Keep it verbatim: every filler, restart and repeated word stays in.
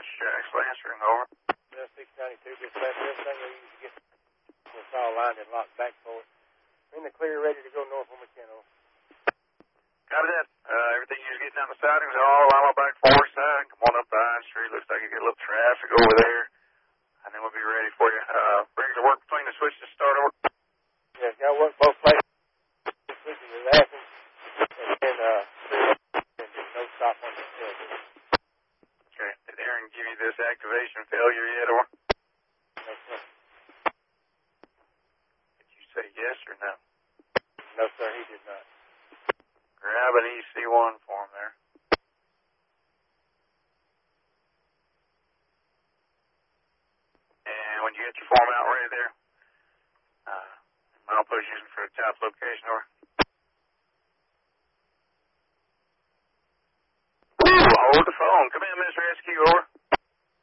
Jack Lansering, over. Uh, six ninety-two, dispatch, everything we used to get the saw line and locked back for it. In the clear, ready to go north when we can, over. Copy that. Uh, everything you're getting down the sidings, all line up back forward side. Come on up the High Street. Looks like you get a little traffic over there. And then we'll be ready for you. Uh, brings the work between the switches to start over. Yeah, got to work both places. Switches is Athens. And then, uh, and there's no stop on the hill. Okay. Did Aaron give you this activation failure yet, or? No, sir. Did you say yes or no? No, sir, he did not. Grab an E C one for him there. And when you get your form out ready there, uh, I'll push you for a top location, over. Ooh, hold the phone. Come in, Mister Rescue, over.